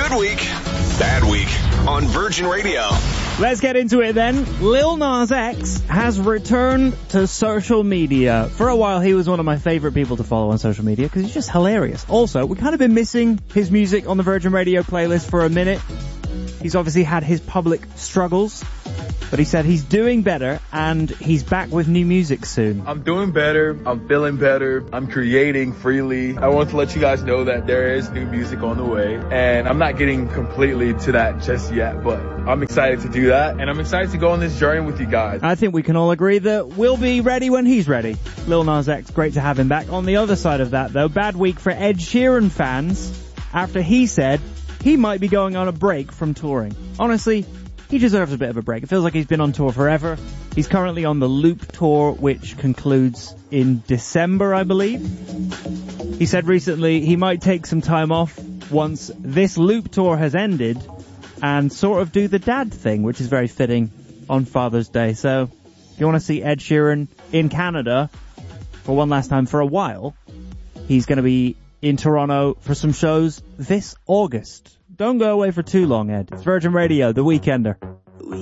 Good week, bad week on Virgin Radio. Let's get into it then. Lil Nas X has returned to social media. For a while, he was one of my favorite people to follow on social media because he's just hilarious. Also, we've kind of been missing his music on the Virgin Radio playlist for a minute. He's obviously had his public struggles, but he said he's doing better and he's back with new music soon. I'm doing better. I'm feeling better. I'm creating freely. I want to let you guys know that there is new music on the way, and I'm not getting completely to that just yet, but I'm excited to do that, and I'm excited to go on this journey with you guys. I think we can all agree that we'll be ready when he's ready. Lil Nas X, great to have him back. On the other side of that, though, bad week for Ed Sheeran fans after he said he might be going on a break from touring. Honestly, he deserves a bit of a break. It feels like he's been on tour forever. He's currently on the Loop tour, which concludes in December, I believe. He said recently he might take some time off once this Loop tour has ended and sort of do the dad thing, which is very fitting on Father's Day. So if you want to see Ed Sheeran in Canada for one last time for a while, he's going to be in Toronto for some shows this August. Don't go away for too long, Ed. It's Virgin Radio, The Weekender.